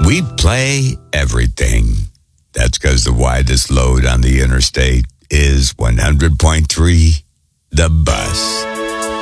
We play everything. That's because the widest load on the interstate is 100.3 The Bus.